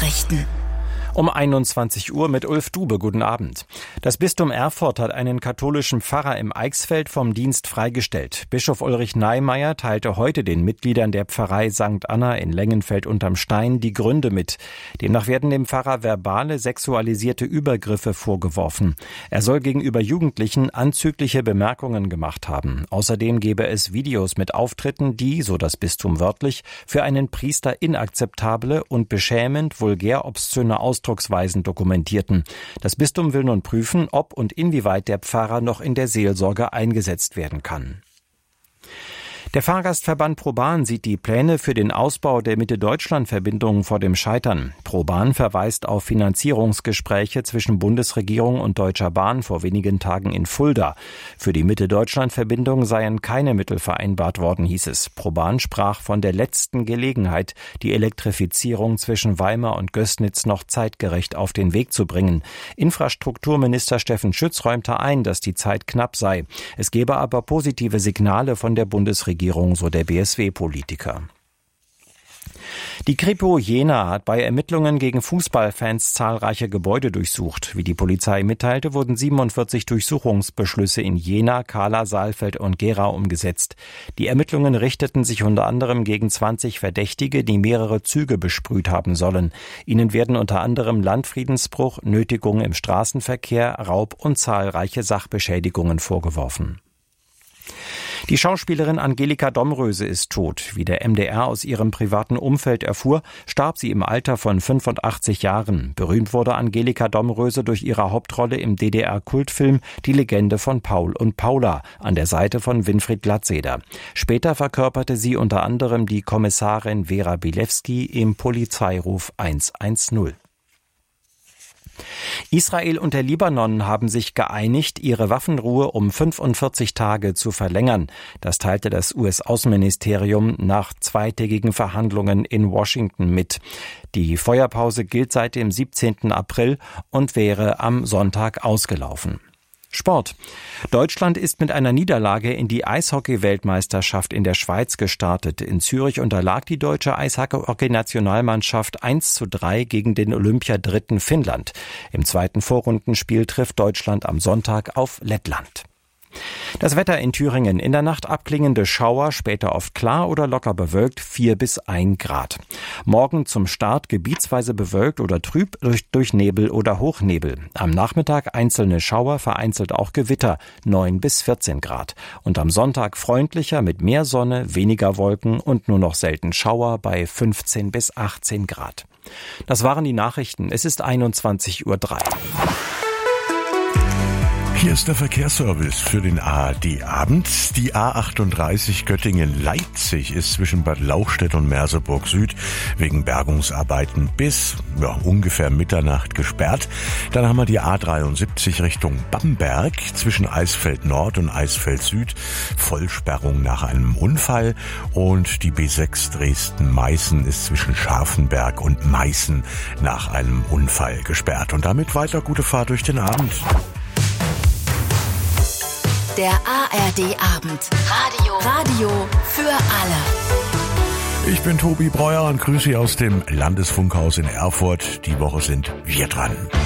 Nachrichten. Um 21 Uhr mit Ulf Dube. Guten Abend. Das Bistum Erfurt hat einen katholischen Pfarrer im Eichsfeld vom Dienst freigestellt. Bischof Ulrich Neimeyer teilte heute den Mitgliedern der Pfarrei St. Anna in Lengenfeld unterm Stein die Gründe mit. Demnach werden dem Pfarrer verbale, sexualisierte Übergriffe vorgeworfen. Er soll gegenüber Jugendlichen anzügliche Bemerkungen gemacht haben. Außerdem gebe es Videos mit Auftritten, die, so das Bistum wörtlich, für einen Priester inakzeptable und beschämend vulgär obszöne Ausdrucksweisen dokumentierten. Das Bistum will nun prüfen, ob und inwieweit der Pfarrer noch in der Seelsorge eingesetzt werden kann. Der Fahrgastverband ProBahn sieht die Pläne für den Ausbau der Mitte-Deutschland-Verbindungen vor dem Scheitern. ProBahn verweist auf Finanzierungsgespräche zwischen Bundesregierung und Deutscher Bahn vor wenigen Tagen in Fulda. Für die Mitte-Deutschland-Verbindung seien keine Mittel vereinbart worden, hieß es. ProBahn sprach von der letzten Gelegenheit, die Elektrifizierung zwischen Weimar und Gößnitz noch zeitgerecht auf den Weg zu bringen. Infrastrukturminister Steffen Schütz räumte ein, dass die Zeit knapp sei. Es gebe aber positive Signale von der Bundesregierung, so der BSW-Politiker. Die Kripo Jena hat bei Ermittlungen gegen Fußballfans zahlreiche Gebäude durchsucht. Wie die Polizei mitteilte, wurden 47 Durchsuchungsbeschlüsse in Jena, Kahla, Saalfeld und Gera umgesetzt. Die Ermittlungen richteten sich unter anderem gegen 20 Verdächtige, die mehrere Züge besprüht haben sollen. Ihnen werden unter anderem Landfriedensbruch, Nötigung im Straßenverkehr, Raub und zahlreiche Sachbeschädigungen vorgeworfen. Die Schauspielerin Angelika Domröse ist tot. Wie der MDR aus ihrem privaten Umfeld erfuhr, starb sie im Alter von 85 Jahren. Berühmt wurde Angelika Domröse durch ihre Hauptrolle im DDR-Kultfilm Die Legende von Paul und Paula an der Seite von Winfried Glatzeder. Später verkörperte sie unter anderem die Kommissarin Vera Bilewski im Polizeiruf 110. Israel und der Libanon haben sich geeinigt, ihre Waffenruhe um 45 Tage zu verlängern. Das teilte das US-Außenministerium nach zweitägigen Verhandlungen in Washington mit. Die Feuerpause gilt seit dem 17. April und wäre am Sonntag ausgelaufen. Sport. Deutschland ist mit einer Niederlage in die Eishockey-Weltmeisterschaft in der Schweiz gestartet. In Zürich unterlag die deutsche Eishockey-Nationalmannschaft 1:3 gegen den Olympiadritten Finnland. Im zweiten Vorrundenspiel trifft Deutschland am Sonntag auf Lettland. Das Wetter in Thüringen: in der Nacht abklingende Schauer, später oft klar oder locker bewölkt, 4 bis 1 Grad. Morgen zum Start gebietsweise bewölkt oder trüb durch Nebel oder Hochnebel. Am Nachmittag einzelne Schauer, vereinzelt auch Gewitter, 9 bis 14 Grad. Und am Sonntag freundlicher mit mehr Sonne, weniger Wolken und nur noch selten Schauer bei 15 bis 18 Grad. Das waren die Nachrichten. Es ist 21:03 Uhr. Hier ist der Verkehrsservice für den ARD-Abend. Die A38 Göttingen-Leipzig ist zwischen Bad Lauchstädt und Merseburg Süd wegen Bergungsarbeiten bis ungefähr Mitternacht gesperrt. Dann haben wir die A73 Richtung Bamberg zwischen Eisfeld Nord und Eisfeld Süd. Vollsperrung nach einem Unfall. Und die B6 Dresden-Meißen ist zwischen Scharfenberg und Meißen nach einem Unfall gesperrt. Und damit weiter gute Fahrt durch den Abend. Der ARD-Abend. Radio für alle. Ich bin Tobi Breuer und grüße Sie aus dem Landesfunkhaus in Erfurt. Die Woche sind wir dran.